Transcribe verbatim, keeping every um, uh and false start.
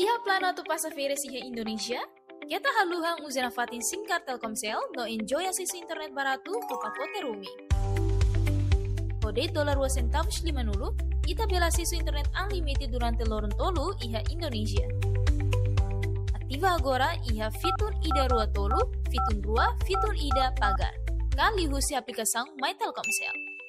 Iha plano tu passageira iha Indonesia, kita haluhang uzena fatin singkar Telkomsel no enjoy asisu internet barato ke pakote Rumi. Kode dolar dua centavos lima nulu, ita bela asisu internet unlimited durante lorong tolu iha Indonesia. Aktiva agora iha fitur ida rua tolu, fitur rua, fitur ida pagar. Kali husi aplikação My Telkomsel.